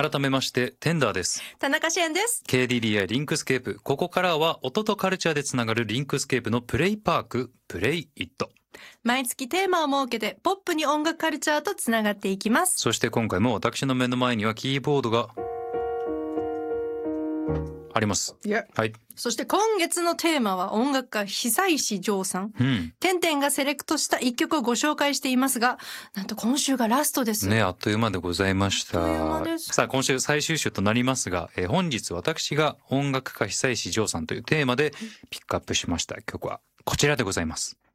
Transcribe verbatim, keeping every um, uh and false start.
改めましてテンダーです。 田中志円です。 ケーディーディーアイ リンクスケープ、ここからは音とカルチャーでつながるリンクスケープのプレイパーク、プレイイット。 毎月テーマを設けてポップに音楽カルチャーとつながっていきます。 そして今回も私の目の前にはキーボードがあります。はい。 そして今月のテーマは音楽家久石譲さん。 うん。 てんてんがセレクトした一曲をご紹介していますが、なんと今週がラストです。 ね、あっという間でございました。 あっという間です。 さあ今週最終週となりますが、えー本日私が音楽家久石譲さんというテーマでピックアップしました曲はこちらでございます。